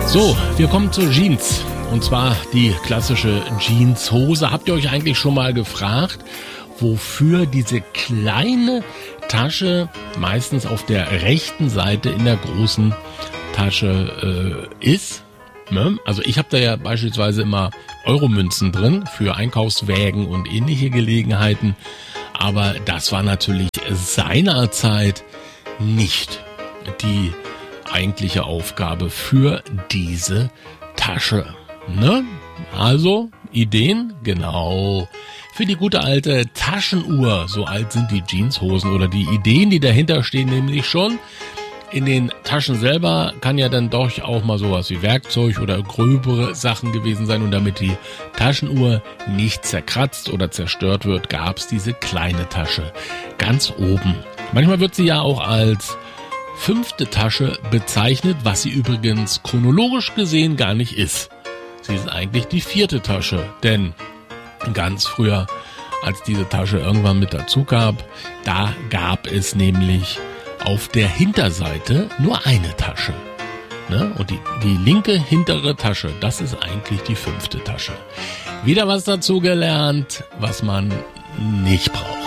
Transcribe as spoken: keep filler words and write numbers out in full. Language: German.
So, wir kommen zur Jeans. Und zwar die klassische Jeanshose. Habt ihr euch eigentlich schon mal gefragt, wofür diese kleine Tasche meistens auf der rechten Seite in der großen Tasche äh, ist? Ne? Also ich habe da ja beispielsweise immer Euromünzen drin für Einkaufswägen und ähnliche Gelegenheiten. Aber das war natürlich seinerzeit nicht die eigentliche Aufgabe für diese Tasche. Ne? Also, Ideen? Genau. Für die gute alte Taschenuhr, so alt sind die Jeanshosen oder die Ideen, die dahinter stehen, nämlich schon. In den Taschen selber kann ja dann doch auch mal sowas wie Werkzeug oder gröbere Sachen gewesen sein. Und damit die Taschenuhr nicht zerkratzt oder zerstört wird, gab es diese kleine Tasche ganz oben. Manchmal wird sie ja auch als fünfte Tasche bezeichnet, was sie übrigens chronologisch gesehen gar nicht ist. Sie ist eigentlich die vierte Tasche, denn ganz früher, als diese Tasche irgendwann mit dazu gab, da gab es nämlich auf der Hinterseite nur eine Tasche. Ne? Und die, die linke hintere Tasche, das ist eigentlich die fünfte Tasche. Wieder was dazu gelernt, was man nicht braucht.